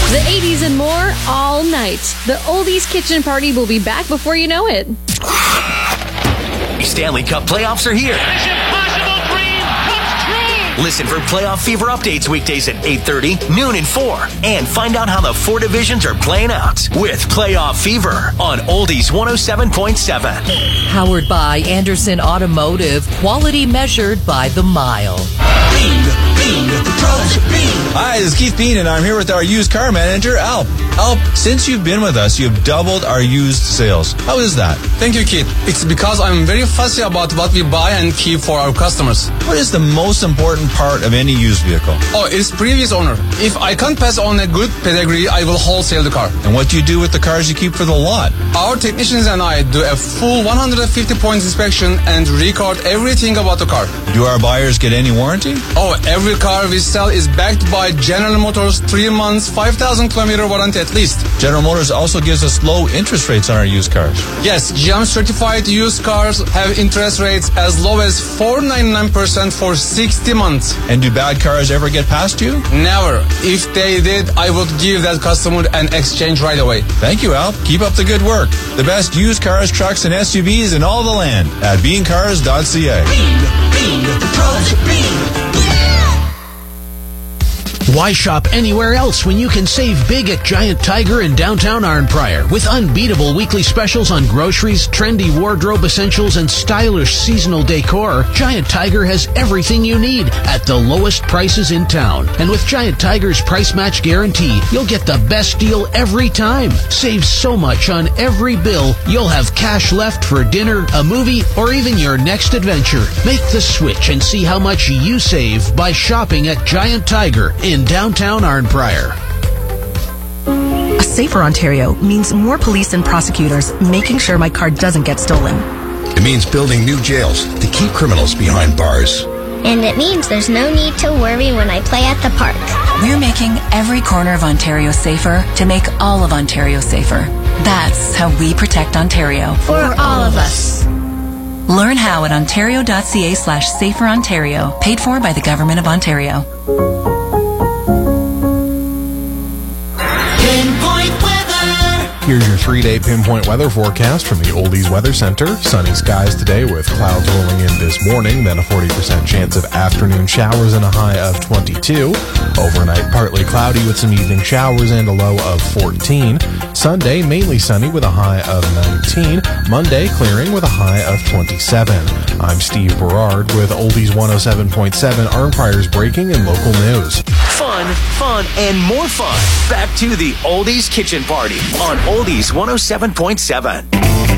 The 80s and more all night. The Oldies Kitchen Party will be back before you know it. Stanley Cup playoffs are here. This impossible dream comes true. Listen for Playoff Fever updates weekdays at 8:30, noon, and 4. And find out how the 4 divisions are playing out with Playoff Fever on Oldies 107.7. Powered by Anderson Automotive, quality measured by the mile. Hi, this is Keith Bean, and I'm here with our used car manager, Alp. Alp, since you've been with us, you've doubled our used sales. How is that? Thank you, Keith. It's because I'm very fussy about what we buy and keep for our customers. What is the most important part of any used vehicle? Oh, it's previous owner. If I can't pass on a good pedigree, I will wholesale the car. And what do you do with the cars you keep for the lot? Our technicians and I do a full 150 points inspection and record everything about the car. Do our buyers get any warranty? Oh, every car we sell is backed by General Motors 3 months, 5,000 kilometer warranty at least. General Motors also gives us low interest rates on our used cars. Yes, GM certified used cars have interest rates as low as 4.99% for 60 months. And do bad cars ever get past you? Never. If they did, I would give that customer an exchange right away. Thank you, Alp. Keep up the good work. The best used cars, trucks, and SUVs in all the land at beancars.ca. Why shop anywhere else when you can save big at Giant Tiger in downtown Arnprior with unbeatable weekly specials on groceries, trendy wardrobe essentials, and stylish seasonal decor? Giant Tiger has everything you need at the lowest prices in town. And with Giant Tiger's price match guarantee, you'll get the best deal every time. Save so much on every bill, you'll have cash left for dinner, a movie, or even your next adventure. Make the switch and see how much you save by shopping at Giant Tiger in downtown Arnprior. A safer Ontario means more police and prosecutors making sure my car doesn't get stolen. It means building new jails to keep criminals behind bars. And it means there's no need to worry when I play at the park. We're making every corner of Ontario safer to make all of Ontario safer. That's how we protect Ontario. For all of us. Learn how at ontario.ca/saferontario. Paid for by the Government of Ontario. Here's your 3-day pinpoint weather forecast from the Oldies Weather Center. Sunny skies today with clouds rolling in this morning, then a 40% chance of afternoon showers and a high of 22. Overnight, partly cloudy with some evening showers and a low of 14. Sunday, mainly sunny with a high of 19. Monday, clearing with a high of 27. I'm Steve Berard with Oldies 107.7, Arnprior's breaking and local news. Fun, and more fun. Back to the Oldies Kitchen Party on Oldies 107.7.